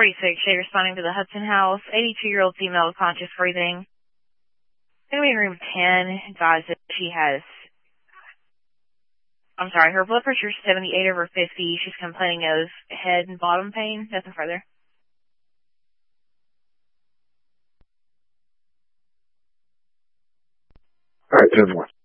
46, Shay responding to the Hudson House. 82-year-old female with conscious breathing. Going to be in room 10. Advised that she has, her blood pressure is 78/50. She's complaining of head and bottom pain. Nothing further. All right, 10-1.